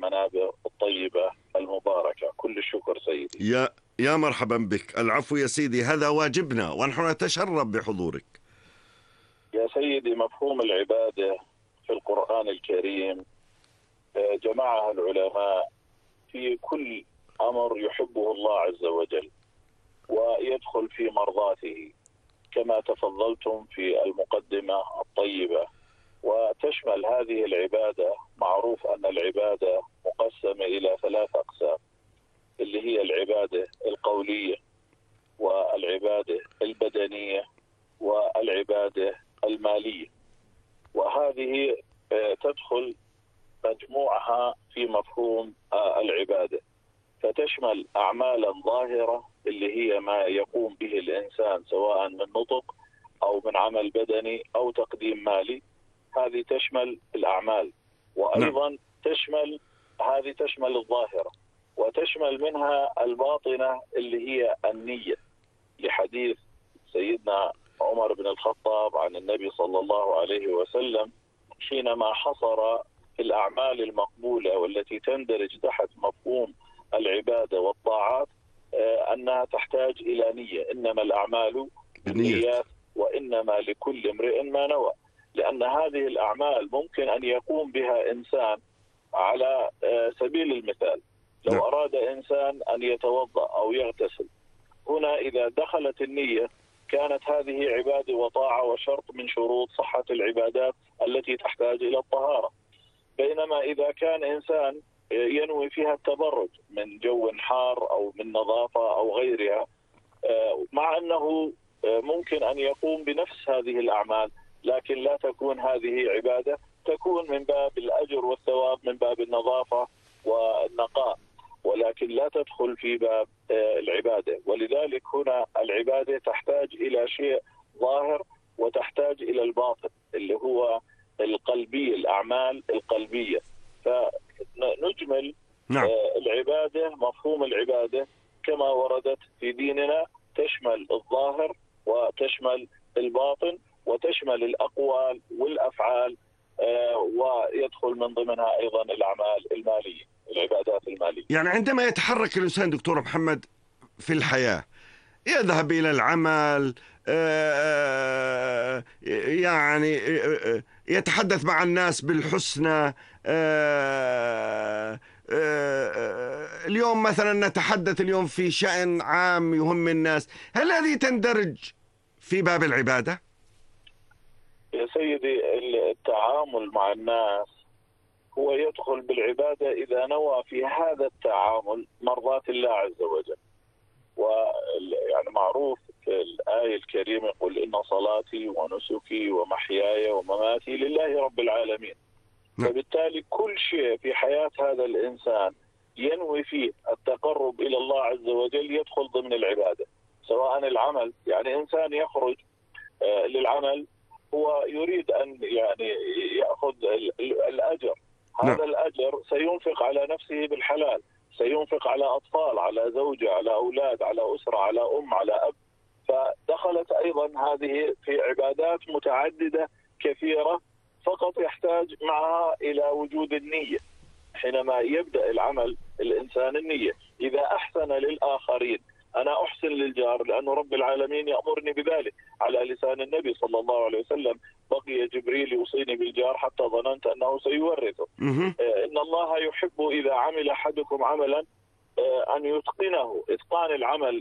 المنابر الطيبة المباركة. كل الشكر سيدي. يا مرحبا بك. العفو يا سيدي، هذا واجبنا ونحن نتشرف بحضورك. يا سيدي، مفهوم العبادة في القرآن الكريم جمعها العلماء في كل أمر يحبه الله عز وجل ويدخل في مرضاته كما تفضلتم في المقدمة الطيبة. وتشمل هذه العبادة، معروف أن العبادة مقسمة إلى 3 أقسام، اللي هي العبادة القولية والعبادة البدنية والعبادة المالية. وهذه تدخل مجموعها في مفهوم العبادة، فتشمل أعمالا ظاهرة اللي هي ما يقوم به الإنسان سواء من نطق أو من عمل بدني أو تقديم مالي. هذه تشمل الأعمال، وأيضا تشمل الظاهرة، وتشمل منها الباطنة اللي هي النية، لحديث سيدنا عمر بن الخطاب عن النبي صلى الله عليه وسلم حينما حصر الأعمال المقبولة والتي تندرج تحت مفهوم العبادة والطاعات أنها تحتاج إلى نية. إنما الأعمال بالنيات وإنما لكل امرئ ما نوى. لأن هذه الأعمال ممكن أن يقوم بها إنسان على سبيل المثال، لو أراد إنسان أن يتوضأ أو يغتسل، هنا إذا دخلت النية كانت هذه عبادة وطاعة وشرط من شروط صحة العبادات التي تحتاج إلى الطهارة. بينما إذا كان إنسان ينوي فيها التبرج من جو حار أو من نظافة أو غيرها، مع أنه ممكن أن يقوم بنفس هذه الأعمال، لكن لا تكون هذه عبادة، تكون من باب الأجر والثواب من باب النظافة والنقاء، ولكن لا تدخل في باب العبادة. ولذلك هنا العبادة تحتاج إلى شيء ظاهر وتحتاج إلى الباطن اللي هو القلبية، الأعمال القلبية. فنجمل العبادة، مفهوم العبادة كما وردت في ديننا تشمل الظاهر وتشمل الباطن وتشمل الأقوال والأفعال، ويدخل من ضمنها أيضا الأعمال المالية، العبادات المالية. يعني عندما يتحرك الإنسان دكتور محمد في الحياة، يذهب إلى العمل، يعني يتحدث مع الناس بالحسنى، اليوم مثلا نتحدث اليوم في شأن عام يهم الناس، هل هذه تندرج في باب العبادة؟ يا سيدي، التعامل مع الناس هو يدخل بالعبادة إذا نوى في هذا التعامل مرضاة الله عز وجل. ويعني معروف في الآية الكريمة: قل إن صلاتي ونسكي ومحياي ومماتي لله رب العالمين. فبالتالي كل شيء في حياة هذا الإنسان ينوي فيه التقرب إلى الله عز وجل يدخل ضمن العبادة. سواء العمل، يعني إنسان يخرج للعمل هو يريد أن يعني يأخذ الأجر، هذا الأجر سينفق على نفسه بالحلال، سينفق على أطفال، على زوجة، على أولاد، على أسرة، على أم، على أب. فدخلت أيضا هذه في عبادات متعددة كثيرة، فقط يحتاج معها إلى وجود النية. حينما يبدأ العمل الإنسان النية. إذا أحسن للآخرين، أنا أحسن للجار لأن رب العالمين يأمرني بذلك على لسان النبي صلى الله عليه وسلم: بقي جبريل يوصيني بالجار حتى ظننت أنه سيورثه. إن الله يحب إذا عمل أحدكم عملا أن يتقنه. إتقان العمل،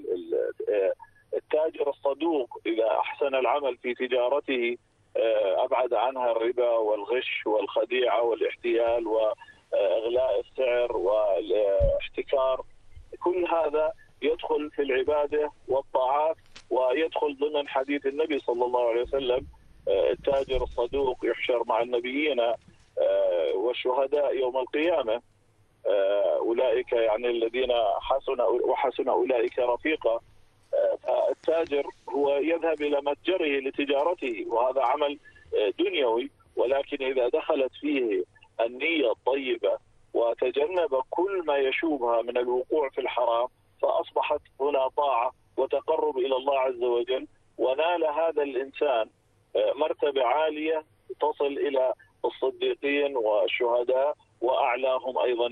التاجر الصدوق إذا أحسن العمل في تجارته أبعد عنها الربا والغش والخديعة والاحتيال وإغلاء السعر والاحتكار، كل هذا يدخل في العبادة والطاعات، ويدخل ضمن حديث النبي صلى الله عليه وسلم: التاجر الصدوق يحشر مع النبيين والشهداء يوم القيامة، أولئك يعني الذين وحسن أولئك رفيقا. فالتاجر هو يذهب إلى متجره لتجارته، وهذا عمل دنيوي، ولكن إذا دخلت فيه النية الطيبة وتجنب كل ما يشوبها من الوقوع في الحرام، فأصبحت هنا طاعة وتقرب إلى الله عز وجل، ونال هذا الإنسان مرتبة عالية تصل إلى الصديقين والشهداء، وأعلاهم أيضا